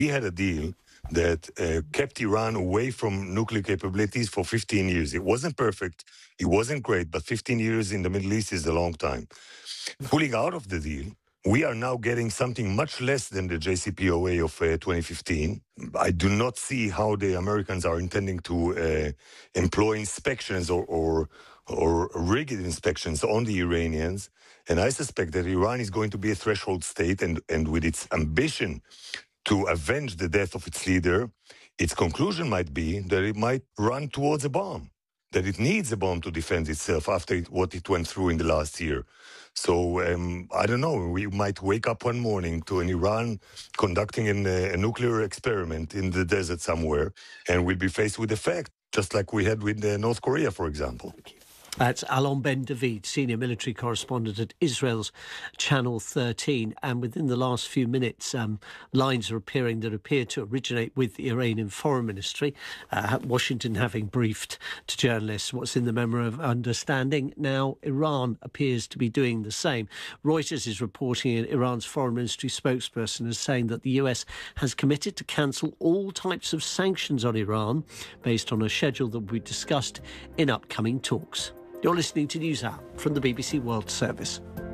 We had a deal that kept Iran away from nuclear capabilities for 15 years. It wasn't perfect, it wasn't great, but 15 years in the Middle East is a long time. Pulling out of the deal, we are now getting something much less than the JCPOA of 2015. I do not see how the Americans are intending to employ inspections or rigid inspections on the Iranians. And I suspect that Iran is going to be a threshold state, and with its ambition to avenge the death of its leader, its conclusion might be that it might run towards a bomb, that it needs a bomb to defend itself after what it went through in the last year. So I don't know, we might wake up one morning to an Iran conducting a nuclear experiment in the desert somewhere, and we'll be faced with the fact, just like we had with North Korea, for example. That's Alon Ben David, senior military correspondent at Israel's Channel 13. And within the last few minutes, lines are appearing that appear to originate with the Iranian Foreign Ministry. Washington having briefed to journalists what's in the Memorandum of Understanding. Now, Iran appears to be doing the same. Reuters is reporting Iran's Foreign Ministry spokesperson as saying that the US has committed to cancel all types of sanctions on Iran based on a schedule that will be discussed in upcoming talks. You're listening to NewsHour from the BBC World Service.